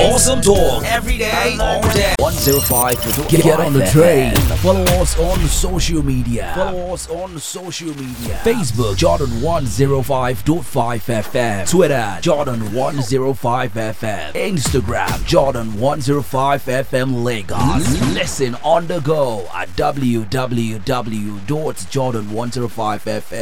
Awesome talk every day, all day. 105. Get on the train. Follow us on social media. Facebook Jordan 105.5 FM. Twitter Jordan 105 FM. Instagram Jordan 105 FM Lagos. Listen on the go at www.jordan105fm.